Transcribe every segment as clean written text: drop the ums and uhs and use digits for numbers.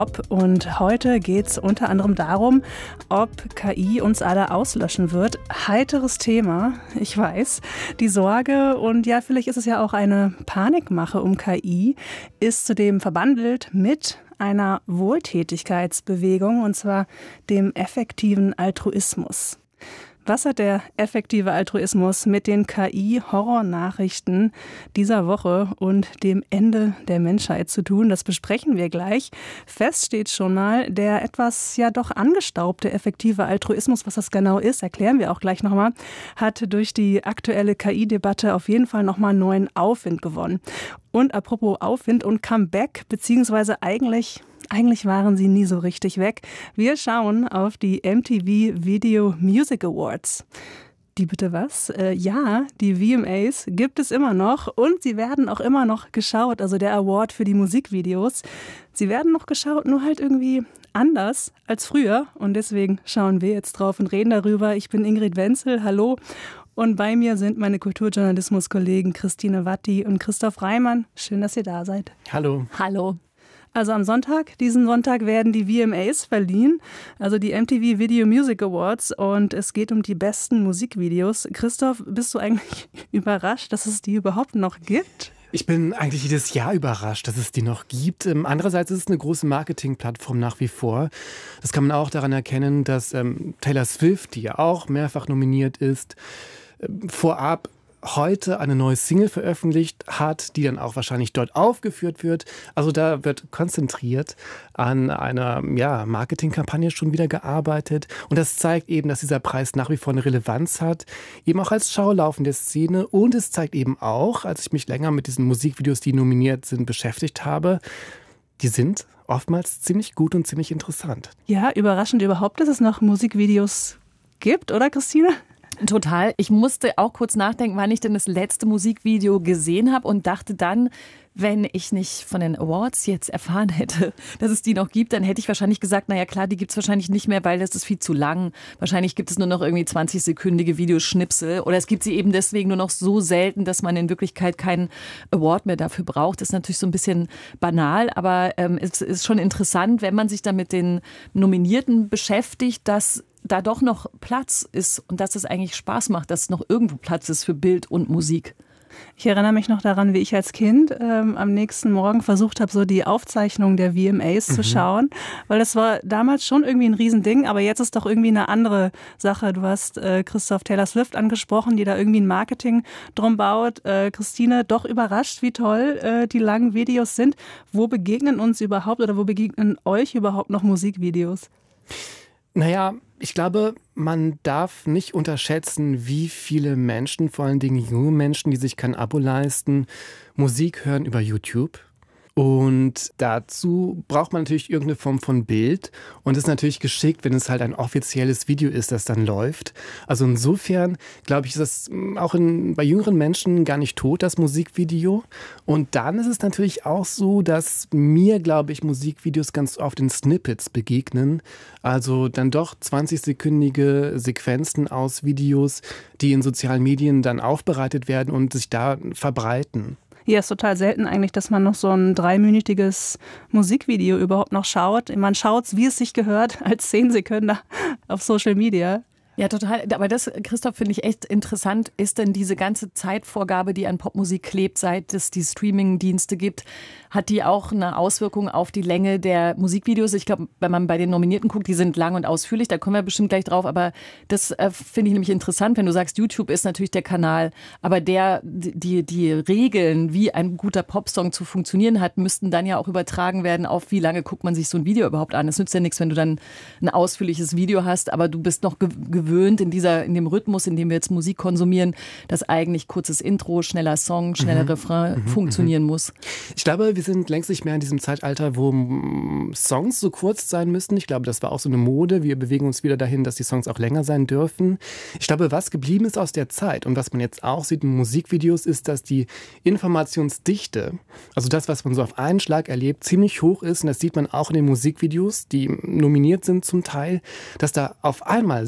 Und heute geht es unter anderem darum, ob KI uns alle auslöschen wird. Heiteres Thema, ich weiß. Die Sorge und ja, vielleicht ist es ja auch eine Panikmache um KI, ist zudem verbandelt mit einer Wohltätigkeitsbewegung, und zwar dem effektiven Altruismus. Was hat der effektive Altruismus mit den KI-Horrornachrichten dieser Woche und dem Ende der Menschheit zu tun? Das besprechen wir gleich. Fest steht schon mal, der etwas ja doch angestaubte effektive Altruismus, was das genau ist, erklären wir auch gleich nochmal, hat durch die aktuelle KI-Debatte auf jeden Fall nochmal neuen Aufwind gewonnen. Und apropos Aufwind und Comeback, beziehungsweise eigentlich waren sie nie so richtig weg. Wir schauen auf die MTV Video Music Awards. Die bitte was? Ja, die VMAs gibt es immer noch und sie werden auch immer noch geschaut, also der Award für die Musikvideos. Sie werden noch geschaut, nur halt irgendwie anders als früher und deswegen schauen wir jetzt drauf und reden darüber. Ich bin Ingrid Wenzel, hallo. Und bei mir sind meine Kulturjournalismus-Kollegen Christine Watti und Christoph Reimann. Schön, dass ihr da seid. Hallo. Hallo. Also am Sonntag, diesen Sonntag, werden die VMAs verliehen, also die MTV Video Music Awards, und es geht um die besten Musikvideos. Christoph, bist du eigentlich überrascht, dass es die überhaupt noch gibt? Ich bin eigentlich jedes Jahr überrascht, dass es die noch gibt. Andererseits ist es eine große Marketingplattform nach wie vor. Das kann man auch daran erkennen, dass Taylor Swift, die ja auch mehrfach nominiert ist, vorab heute eine neue Single veröffentlicht hat, die dann auch wahrscheinlich dort aufgeführt wird. Also da wird konzentriert an einer Marketingkampagne schon wieder gearbeitet. Und das zeigt eben, dass dieser Preis nach wie vor eine Relevanz hat, eben auch als Schaulaufen der Szene. Und es zeigt eben auch, als ich mich länger mit diesen Musikvideos, die nominiert sind, beschäftigt habe, die sind oftmals ziemlich gut und ziemlich interessant. Ja, überraschend überhaupt, dass es noch Musikvideos gibt, oder Christine? Total. Ich musste auch kurz nachdenken, wann ich denn das letzte Musikvideo gesehen habe und dachte dann, wenn ich nicht von den Awards jetzt erfahren hätte, dass es die noch gibt, dann hätte ich wahrscheinlich gesagt, naja klar, die gibt es wahrscheinlich nicht mehr, weil das ist viel zu lang. Wahrscheinlich gibt es nur noch irgendwie 20-sekündige Videoschnipsel oder es gibt sie eben deswegen nur noch so selten, dass man in Wirklichkeit keinen Award mehr dafür braucht. Das ist natürlich so ein bisschen banal, aber es ist schon interessant, wenn man sich dann mit den Nominierten beschäftigt, dass da doch noch Platz ist und dass es eigentlich Spaß macht, dass noch irgendwo Platz ist für Bild und Musik. Ich erinnere mich noch daran, wie ich als Kind am nächsten Morgen versucht habe, so die Aufzeichnung der VMAs zu schauen, weil das war damals schon irgendwie ein Riesending, aber jetzt ist doch irgendwie eine andere Sache. Du hast Christoph Taylor Swift angesprochen, die da irgendwie ein Marketing drum baut. Christine, doch überrascht, wie toll die langen Videos sind. Wo begegnen uns überhaupt oder wo begegnen euch überhaupt noch Musikvideos? Naja, ich glaube, man darf nicht unterschätzen, wie viele Menschen, vor allen Dingen junge Menschen, die sich kein Abo leisten, Musik hören über YouTube. Und dazu braucht man natürlich irgendeine Form von Bild. Und es ist natürlich geschickt, wenn es halt ein offizielles Video ist, das dann läuft. Also insofern, glaube ich, ist das auch bei jüngeren Menschen gar nicht tot, das Musikvideo. Und dann ist es natürlich auch so, dass mir, glaube ich, Musikvideos ganz oft in Snippets begegnen. Also dann doch 20-sekündige Sequenzen aus Videos, die in sozialen Medien dann aufbereitet werden und sich da verbreiten. Ja, ist total selten eigentlich, dass man noch so ein 3-minütiges Musikvideo überhaupt noch schaut. Man schaut, wie es sich gehört, als 10 Sekunden auf Social Media. Ja, total. Aber das, Christoph, finde ich echt interessant. Ist denn diese ganze Zeitvorgabe, die an Popmusik klebt, seit es die Streaming-Dienste gibt, hat die auch eine Auswirkung auf die Länge der Musikvideos? Ich glaube, wenn man bei den Nominierten guckt, die sind lang und ausführlich, da kommen wir bestimmt gleich drauf. Aber das finde ich nämlich interessant, wenn du sagst, YouTube ist natürlich der Kanal, aber die Regeln, wie ein guter Popsong zu funktionieren hat, müssten dann ja auch übertragen werden auf, wie lange guckt man sich so ein Video überhaupt an. Es nützt ja nichts, wenn du dann ein ausführliches Video hast, aber du bist noch gewöhnt in dem Rhythmus, in dem wir jetzt Musik konsumieren, dass eigentlich kurzes Intro, schneller Song, schneller Refrain funktionieren muss. Ich glaube, wir sind längst nicht mehr in diesem Zeitalter, wo Songs so kurz sein müssen. Ich glaube, das war auch so eine Mode. Wir bewegen uns wieder dahin, dass die Songs auch länger sein dürfen. Ich glaube, was geblieben ist aus der Zeit und was man jetzt auch sieht in Musikvideos, ist, dass die Informationsdichte, also das, was man so auf einen Schlag erlebt, ziemlich hoch ist. Und das sieht man auch in den Musikvideos, die nominiert sind zum Teil, dass da auf einmal sehr, sehr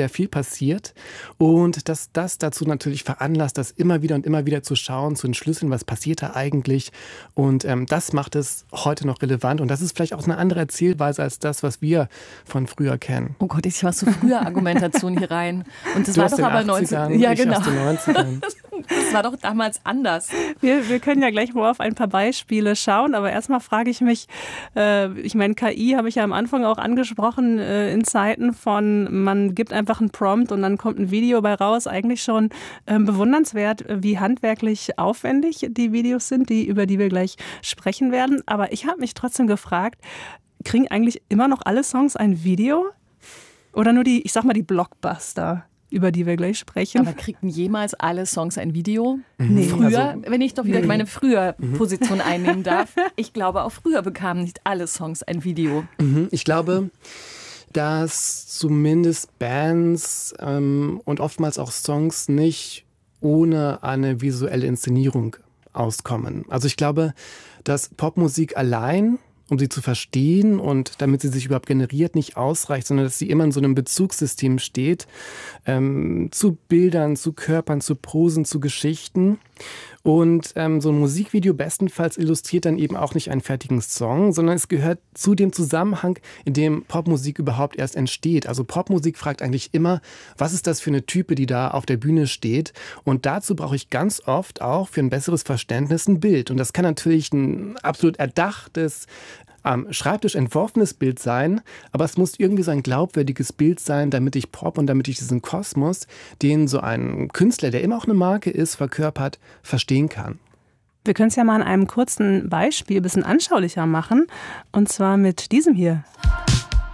sehr viel passiert und dass das dazu natürlich veranlasst, das immer wieder zu schauen, zu entschlüsseln, was passiert da eigentlich und das macht es heute noch relevant und das ist vielleicht auch eine andere Erzählweise als das, was wir von früher kennen. Oh Gott, ich war so früher Argumentation hier rein und das du war aus doch aber 80ern, ja ich genau. aus den 90ern. Das war doch damals anders. Wir können ja gleich mal auf ein paar Beispiele schauen, aber erstmal frage ich mich, ich meine, KI habe ich ja am Anfang auch angesprochen, in Zeiten von, man gibt einfach einen Prompt und dann kommt ein Video bei raus, eigentlich schon bewundernswert, wie handwerklich aufwendig die Videos sind, über die wir gleich sprechen werden. Aber ich habe mich trotzdem gefragt, kriegen eigentlich immer noch alle Songs ein Video? Oder nur die, ich sag mal, die Blockbuster? Über die wir gleich sprechen. Aber kriegten jemals alle Songs ein Video? Nee. Früher, Also, wenn ich doch wieder meine früher Position einnehmen darf, ich glaube auch früher bekamen nicht alle Songs ein Video. Ich glaube, dass zumindest Bands und oftmals auch Songs nicht ohne eine visuelle Inszenierung auskommen. Also ich glaube, dass Popmusik allein, um sie zu verstehen und damit sie sich überhaupt generiert, nicht ausreicht, sondern dass sie immer in so einem Bezugssystem steht, zu Bildern, zu Körpern, zu Prosen, zu Geschichten. Und so ein Musikvideo bestenfalls illustriert dann eben auch nicht einen fertigen Song, sondern es gehört zu dem Zusammenhang, in dem Popmusik überhaupt erst entsteht. Also Popmusik fragt eigentlich immer, was ist das für eine Type, die da auf der Bühne steht? Und dazu brauche ich ganz oft auch für ein besseres Verständnis ein Bild. Und das kann natürlich ein absolut erdachtes, am Schreibtisch entworfenes Bild sein, aber es muss irgendwie so ein glaubwürdiges Bild sein, damit ich Pop und damit ich diesen Kosmos, den so ein Künstler, der immer auch eine Marke ist, verkörpert, verstehen kann. Wir können es ja mal an einem kurzen Beispiel ein bisschen anschaulicher machen, und zwar mit diesem hier.